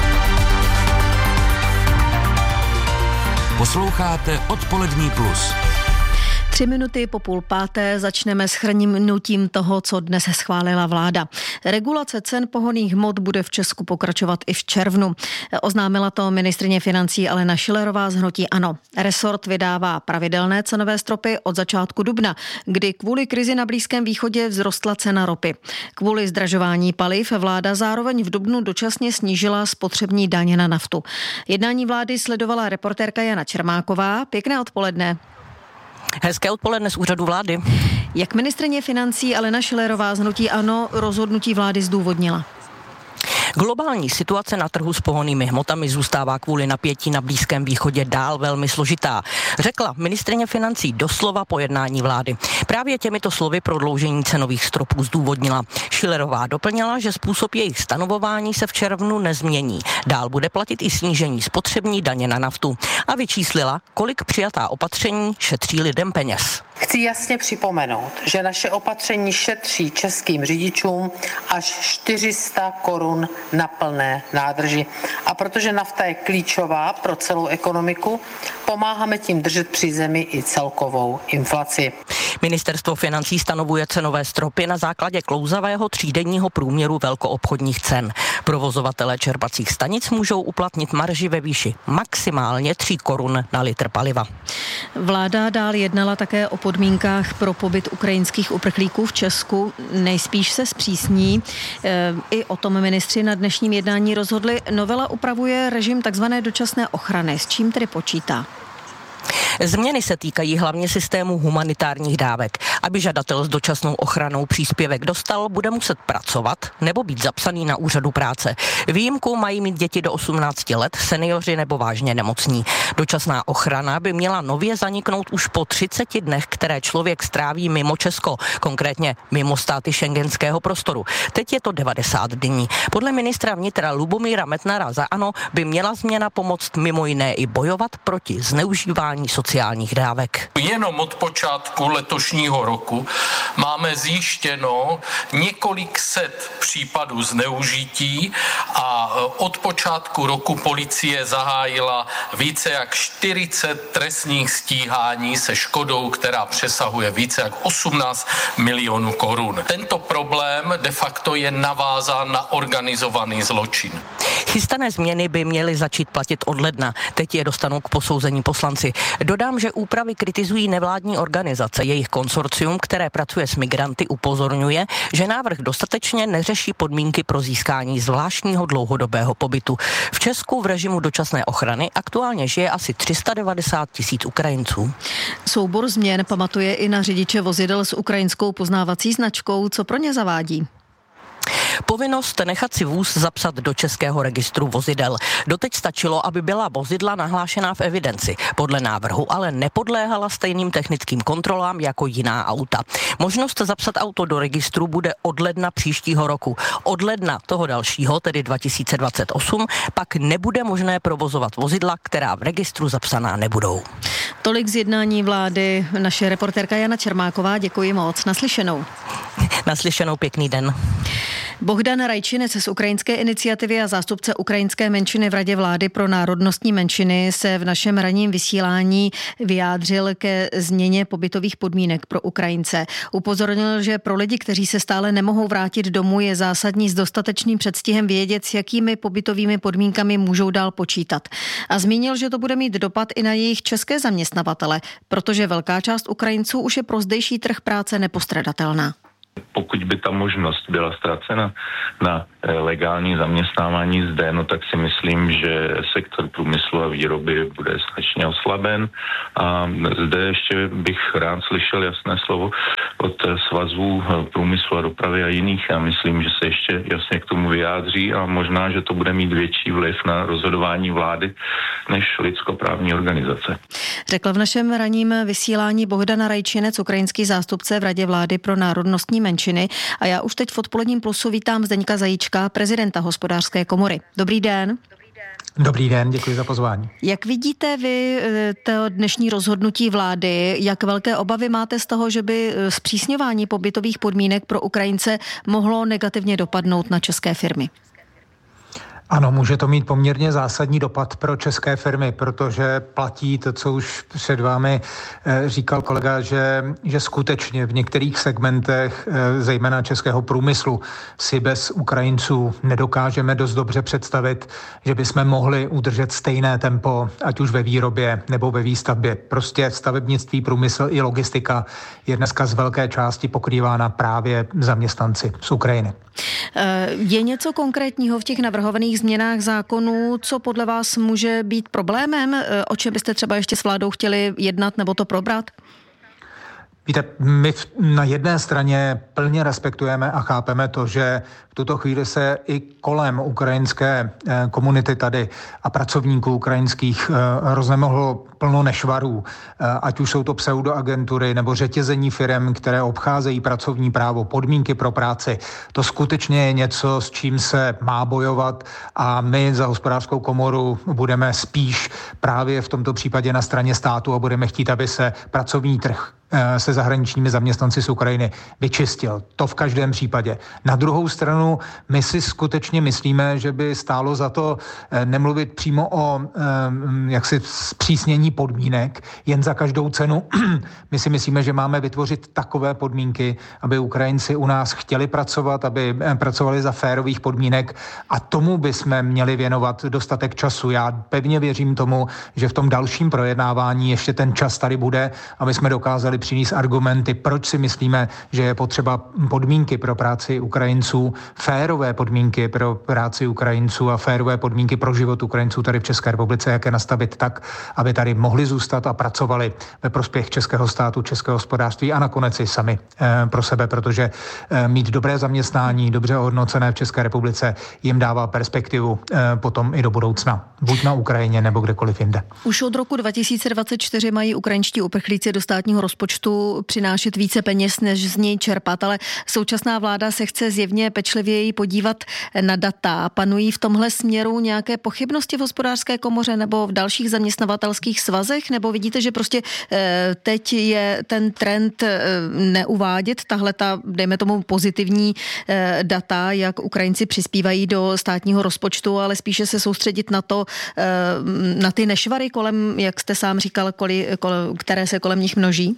Posloucháte Odpolední plus. Tři minuty po půl páté začneme s shrnutím toho, co dnes schválila vláda. Regulace cen pohonných hmot bude v Česku pokračovat i v červnu. Oznámila to ministryně financí Alena Schillerová z hnutí ANO. Resort vydává pravidelné cenové stropy od začátku dubna, kdy kvůli krizi na Blízkém východě vzrostla cena ropy. Kvůli zdražování paliv vláda zároveň v dubnu dočasně snížila spotřební daně na naftu. Jednání vlády sledovala reportérka Jana Čermáková. Pěkné odpoledne. Hezké odpoledne z úřadu vlády. Jak ministryně financí Alena Schillerová z hnutí ANO rozhodnutí vlády zdůvodnila? Globální situace na trhu s pohonnými hmotami zůstává kvůli napětí na Blízkém východě dál velmi složitá, řekla ministryně financí doslova po jednání vlády. Právě těmito slovy prodloužení cenových stropů zdůvodnila. Schillerová doplnila, že způsob jejich stanovování se v červnu nezmění. Dál bude platit i snížení spotřební daně na naftu a vyčíslila, kolik přijatá opatření šetří lidem peněz. Chci jasně připomenout, že naše opatření šetří českým řidičům až čtyři sta korun na plné nádrži. A protože nafta je klíčová pro celou ekonomiku, pomáháme tím držet při zemi i celkovou inflaci. Ministerstvo financí stanovuje cenové stropy na základě klouzavého třídenního průměru velkoobchodních cen. Provozovatelé čerpacích stanic můžou uplatnit marži ve výši maximálně tři koruny na litr paliva. Vláda dál jednala také o podmínkách pro pobyt ukrajinských uprchlíků v Česku. Nejspíš se zpřísní. I o tom ministři na dnešním jednání rozhodli. Novela upravuje režim takzvané dočasné ochrany. S čím tedy počítá? Změny se týkají hlavně systému humanitárních dávek. Aby žadatel s dočasnou ochranou příspěvek dostal, bude muset pracovat nebo být zapsaný na úřadu práce. Výjimku mají mít děti do osmnácti let, seniori nebo vážně nemocní. Dočasná ochrana by měla nově zaniknout už po třiceti dnech, které člověk stráví mimo Česko, konkrétně mimo státy schengenského prostoru. Teď je to devadesát dní. Podle ministra vnitra Lubomíra Metnara za ANO by měla změna pomoct mimo jiné i bojovat proti zneužívání sociálních dávek. Jenom od počátku letošního roku máme zjištěno několik set případů zneužití a od počátku roku policie zahájila více jak čtyřicet trestních stíhání se škodou, která přesahuje více jak osmnáct milionů korun. Tento problém de facto je navázán na organizovaný zločin. Chystané změny by měly začít platit od ledna. Teď je dostanou k posouzení poslanci. Dodám, že úpravy kritizují nevládní organizace. Jejich konsorcium, které pracuje s migranty, upozorňuje, že návrh dostatečně neřeší podmínky pro získání zvláštního dlouhodobého pobytu. V Česku v režimu dočasné ochrany aktuálně žije asi tři sta devadesát tisíc Ukrajinců. Soubor změn pamatuje i na řidiče vozidel s ukrajinskou poznávací značkou. Co pro ně zavádí? Povinnost nechat si vůz zapsat do českého registru vozidel. Doteď stačilo, aby byla vozidla nahlášená v evidenci. Podle návrhu ale nepodléhala stejným technickým kontrolám jako jiná auta. Možnost zapsat auto do registru bude od ledna příštího roku. Od ledna toho dalšího, tedy dva tisíce dvacet osm, pak nebude možné provozovat vozidla, která v registru zapsaná nebudou. Tolik z jednání vlády. Naše reportérka Jana Čermáková, děkuji moc. Naslyšenou. Naslyšenou, pěkný den. Bohdan Rajčinec z Ukrajinské iniciativy a zástupce ukrajinské menšiny v Radě vlády pro národnostní menšiny se v našem ranním vysílání vyjádřil ke změně pobytových podmínek pro Ukrajince. Upozornil, že pro lidi, kteří se stále nemohou vrátit domů, je zásadní s dostatečným předstihem vědět, s jakými pobytovými podmínkami můžou dál počítat. A zmínil, že to bude mít dopad i na jejich české zaměstnavatele, protože velká část Ukrajinců už je pro zdejší trh práce nepostradatelná. Pokud by ta možnost byla ztracena na legální zaměstnávání zde, no tak si myslím, že sektor průmyslu a výroby bude značně oslaben. A zde ještě bych rád slyšel jasné slovo od svazů průmyslu a dopravy a jiných. A myslím, že se ještě jasně k tomu vyjádří a možná, že to bude mít větší vliv na rozhodování vlády než lidskoprávní organizace. Řekl v našem ranním vysílání Bohdan Rajčinec, ukrajinský zástupce v Radě vlády pro národnostní menšiny. A já už teď v Odpoledním plusu vítám Zdeňka Zajíčka, prezidenta Hospodářské komory. Dobrý den. Dobrý den, děkuji za pozvání. Jak vidíte vy to dnešní rozhodnutí vlády? Jak velké obavy máte z toho, že by zpřísňování pobytových podmínek pro Ukrajince mohlo negativně dopadnout na české firmy? Ano, může to mít poměrně zásadní dopad pro české firmy, protože platí to, co už před vámi říkal kolega, že, že skutečně v některých segmentech, zejména českého průmyslu, si bez Ukrajinců nedokážeme dost dobře představit, že bychom mohli udržet stejné tempo, ať už ve výrobě nebo ve výstavbě. Prostě stavebnictví, průmysl i logistika je dneska z velké části pokrývána právě zaměstnanci z Ukrajiny. Je něco konkrétního v těch navrhovaných změnách zákonů, co podle vás může být problémem? O čem byste třeba ještě s vládou chtěli jednat nebo to probrat? Víte, my na jedné straně plně respektujeme a chápeme to, že v tuto chvíli se i kolem ukrajinské komunity tady a pracovníků ukrajinských roznemohlo plno nešvarů, ať už jsou to pseudoagentury nebo řetězení firem, které obcházejí pracovní právo, podmínky pro práci. To skutečně je něco, s čím se má bojovat a my za Hospodářskou komoru budeme spíš právě v tomto případě na straně státu a budeme chtít, aby se pracovní trh se zahraničními zaměstnanci z Ukrajiny vyčistil. To v každém případě. Na druhou stranu my si skutečně myslíme, že by stálo za to nemluvit přímo o jaksi zpřísnění podmínek jen za každou cenu. My si myslíme, že máme vytvořit takové podmínky, aby Ukrajinci u nás chtěli pracovat, aby pracovali za férových podmínek a tomu bychom měli věnovat dostatek času. Já pevně věřím tomu, že v tom dalším projednávání ještě ten čas tady bude, aby jsme dokázali přinést argumenty, proč si myslíme, že je potřeba podmínky pro práci Ukrajinců, férové podmínky pro práci Ukrajinců a férové podmínky pro život Ukrajinců tady v České republice, jak je nastavit tak, aby tady mohli zůstat a pracovali ve prospěch českého státu, českého hospodářství a nakonec i sami e, pro sebe, protože e, mít dobré zaměstnání, dobře ohodnocené v České republice jim dává perspektivu e, potom i do budoucna, buď na Ukrajině nebo kdekoliv jinde. Už od roku dva tisíce dvacet čtyři mají ukrajinští uprchlíci do státního rozpočtu přinášet více peněz, než z něj čerpat, ale současná vláda se chce zjevně pečlivěji podívat na data. Panují v tomhle směru nějaké pochybnosti v hospodářské komoře nebo v dalších zaměstnavatelských svazech, nebo vidíte, že prostě teď je ten trend neuvádět tahle ta, dejme tomu, pozitivní data, jak Ukrajinci přispívají do státního rozpočtu, ale spíše se soustředit na to, na ty nešvary kolem, jak jste sám říkal, koli, kol, které se kolem nich množí?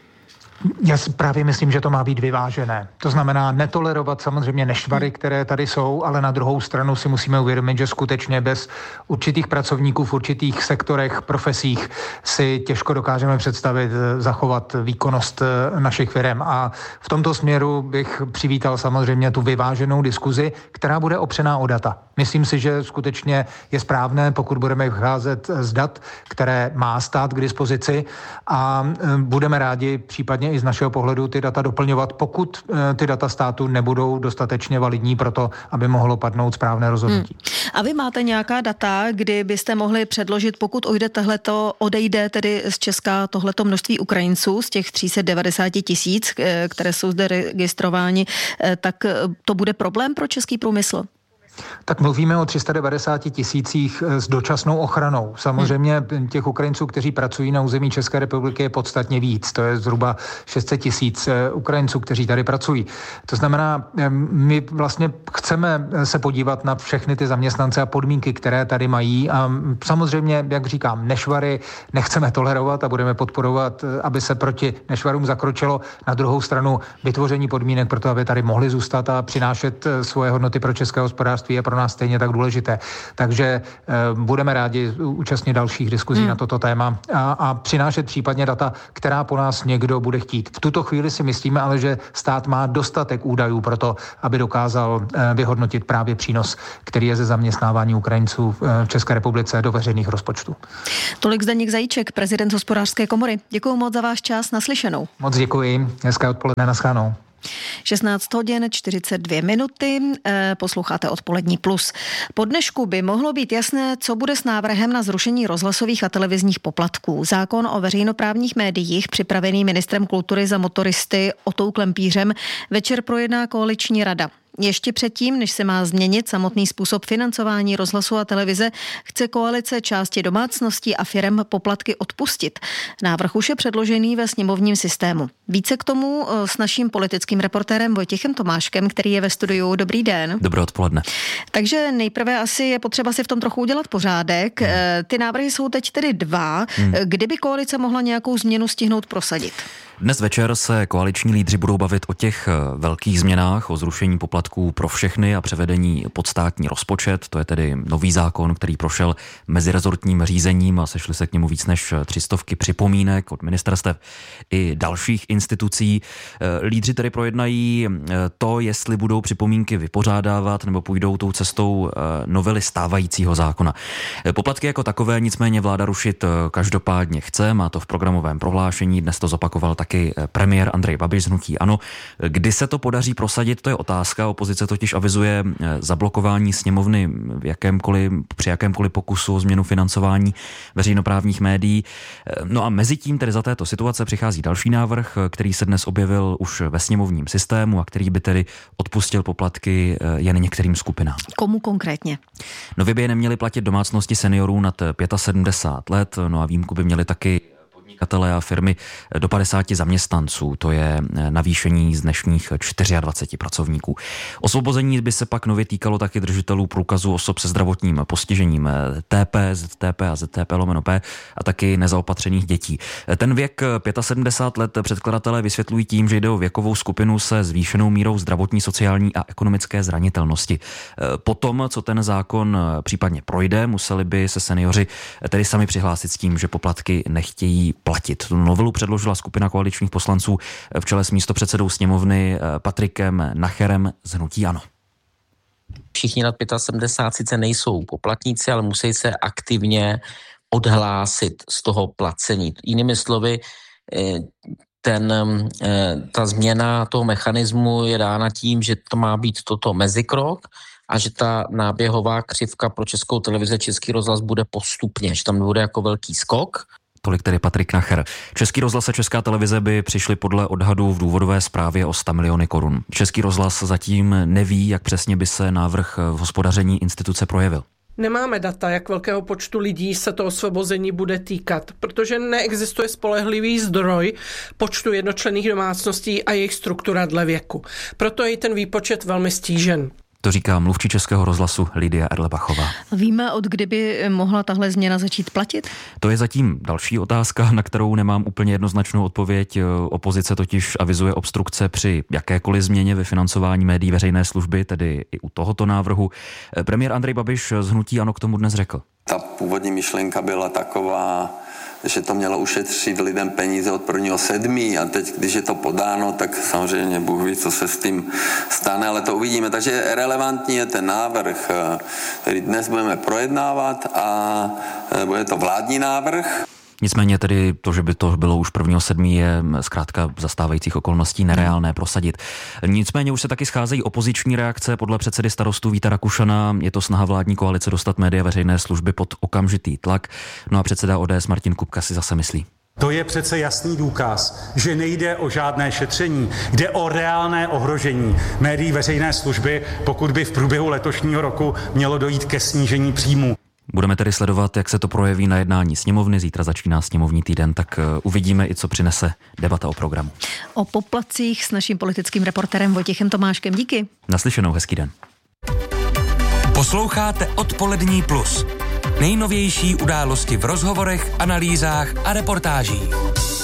Já si právě myslím, že to má být vyvážené. To znamená netolerovat samozřejmě nešvary, které tady jsou, ale na druhou stranu si musíme uvědomit, že skutečně bez určitých pracovníků v určitých sektorech, profesích si těžko dokážeme představit, zachovat výkonnost našich firem. A v tomto směru bych přivítal samozřejmě tu vyváženou diskuzi, která bude opřená o data. Myslím si, že skutečně je správné, pokud budeme vycházet z dat, které má stát k dispozici a budeme rádi případně i z našeho pohledu ty data doplňovat, pokud ty data státu nebudou dostatečně validní pro to, aby mohlo padnout správné rozhodnutí. Hmm. A vy máte nějaká data, kdy byste mohli předložit, pokud ojde tohleto, odejde tedy z Česka tohleto množství Ukrajinců z těch tři sta devadesát tisíc, které jsou zde registrováni, tak to bude problém pro český průmysl? Tak mluvíme o tři sta devadesáti tisících s dočasnou ochranou. Samozřejmě těch Ukrajinců, kteří pracují na území České republiky, je podstatně víc. To je zhruba šest set tisíc Ukrajinců, kteří tady pracují. To znamená, my vlastně chceme se podívat na všechny ty zaměstnance a podmínky, které tady mají a samozřejmě, jak říkám, nešvary nechceme tolerovat a budeme podporovat, aby se proti nešvarům zakročilo. Na druhou stranu vytvoření podmínek pro to, aby tady mohli zůstat a přinášet svoje hodnoty pro české hospodářství je pro nás stejně tak důležité. Takže e, budeme rádi účastnit dalších diskuzí hmm. na toto téma a, a přinášet případně data, která po nás někdo bude chtít. V tuto chvíli si myslíme ale, že stát má dostatek údajů pro to, aby dokázal e, vyhodnotit právě přínos, který je ze zaměstnávání Ukrajinců v České republice do veřejných rozpočtů. Tolik Zdeněk Zajíček, prezident Hospodářské komory. Děkuji moc za váš čas, naslyšenou. Moc děkuji, hezké odpoledne, naschledanou. šestnáct hodin čtyřicet dvě minuty, posloucháte Odpolední plus. Po dnešku by mohlo být jasné, co bude s návrhem na zrušení rozhlasových a televizních poplatků. Zákon o veřejnoprávních médiích, připravený ministrem kultury za motoristy Otou Klempířem, večer projedná koaliční rada. Ještě předtím, než se má změnit samotný způsob financování rozhlasu a televize, chce koalice části domácností a firem poplatky odpustit. Návrh už je předložený ve sněmovním systému. Více k tomu s naším politickým reportérem Vojtěchem Tomáškem, který je ve studiu. Dobrý den. Dobré odpoledne. Takže nejprve asi je potřeba si v tom trochu udělat pořádek. Hmm. Ty návrhy jsou teď tedy dva. Hmm. Kdyby koalice mohla nějakou změnu stihnout prosadit? Dnes večer se koaliční lídři budou bavit o těch velkých změnách, o zrušení poplatků pro všechny a převedení pod státní rozpočet. To je tedy nový zákon, který prošel mezirezortním řízením a sešly se k němu víc než tři stovky připomínek od ministerstev i dalších institucí. Lídři tedy projednají to, jestli budou připomínky vypořádávat nebo půjdou tou cestou novely stávajícího zákona. Poplatky jako takové nicméně vláda rušit každopádně chce, má to v programovém prohlášení, dnes to zopakoval tak premiér Andrej Babiš z hnutí ANO. Kdy se to podaří prosadit, to je otázka. Opozice totiž avizuje zablokování sněmovny v jakémkoliv, při jakémkoliv pokusu o změnu financování veřejnoprávních médií. No a mezi tím tedy za této situace přichází další návrh, který se dnes objevil už ve sněmovním systému a který by tedy odpustil poplatky jen některým skupinám. Komu konkrétně? Nově by je neměly platit domácnosti seniorů nad sedmdesát pět let, no a výjimku by měly taky podnikatele a firmy do padesáti zaměstnanců. To je navýšení z dnešních dvaceti čtyř pracovníků. Osvobození by se pak nově týkalo taky držitelů průkazu osob se zdravotním postižením T P, Z T P a Z T P lomeno P a taky nezaopatřených dětí. Ten věk sedmdesát pět let předkladatelé vysvětlují tím, že jde o věkovou skupinu se zvýšenou mírou zdravotní, sociální a ekonomické zranitelnosti. Potom, co ten zákon případně projde, museli by se seniori tedy sami přihlásit s tím, že poplatky nechtějí platit. Tu novelu předložila skupina koaličních poslanců v čele s místopředsedou sněmovny Patrikem Nacherem z hnutí ANO. Všichni nad sedmdesát pět sice nejsou poplatníci, ale musí se aktivně odhlásit z toho placení. Jinými slovy, ten, ta změna toho mechanismu je dána tím, že to má být toto mezikrok a že ta náběhová křivka pro Českou televizi, Český rozhlas bude postupně, že tam bude jako velký skok. Tolik tedy Patrik Nacher. Český rozhlas a Česká televize by přišly podle odhadů v důvodové zprávě o sto miliony korun. Český rozhlas zatím neví, jak přesně by se návrh v hospodaření instituce projevil. Nemáme data, jak velkého počtu lidí se to osvobození bude týkat, protože neexistuje spolehlivý zdroj počtu jednočlenných domácností a jejich struktura dle věku. Proto je ten výpočet velmi stížen. To říká mluvčí Českého rozhlasu Lidia Erlebachová. Víme, od kdy by mohla tahle změna začít platit? To je zatím další otázka, na kterou nemám úplně jednoznačnou odpověď. Opozice totiž avizuje obstrukce při jakékoliv změně ve financování médií veřejné služby, tedy i u tohoto návrhu. Premiér Andrej Babiš z hnutí ANO k tomu dnes řekl. Ta původní myšlenka byla taková, že to mělo ušetřit lidem peníze od prvního sedmí a teď, když je to podáno, tak samozřejmě Bůh ví, co se s tím stane, ale to uvidíme. Takže relevantní je ten návrh, který dnes budeme projednávat a bude to vládní návrh. Nicméně tedy to, že by to bylo už prvního sedmí, je zkrátka za stávajících okolností nereálné prosadit. Nicméně už se taky scházejí opoziční reakce. Podle předsedy Starostů Víta Rakušana je to snaha vládní koalice dostat média veřejné služby pod okamžitý tlak. No a předseda O D S Martin Kupka si zase myslí. To je přece jasný důkaz, že nejde o žádné šetření, jde o reálné ohrožení médií veřejné služby, pokud by v průběhu letošního roku mělo dojít ke snížení příjmů. Budeme tedy sledovat, jak se to projeví na jednání sněmovny. Zítra začíná sněmovní týden, tak uvidíme i, co přinese debata o programu. O poplatcích s naším politickým reportérem Vojtěchem Tomáškem. Díky. Naslyšenou, hezký den. Posloucháte Odpolední plus. Nejnovější události v rozhovorech, analýzách a reportážích.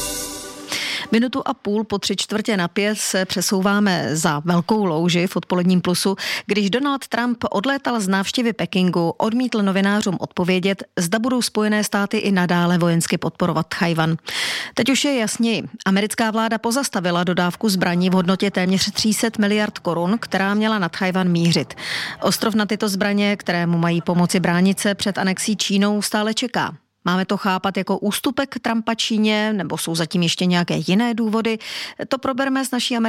Minutu a půl po tři čtvrtě na pět se přesouváme za velkou louži v Odpoledním plusu, když Donald Trump odlétal z návštěvy Pekingu, odmítl novinářům odpovědět, zda budou Spojené státy i nadále vojensky podporovat Tchaj-wan. Teď už je jasněji. Americká vláda pozastavila dodávku zbraní v hodnotě téměř tři sta miliard korun, která měla na Tchaj-wan mířit. Ostrov na tyto zbraně, kterému mají pomoci bránit se před anexí Čínou, stále čeká. Máme to chápat jako ústupek Trumpa Číně, nebo jsou zatím ještě nějaké jiné důvody? To probereme s naší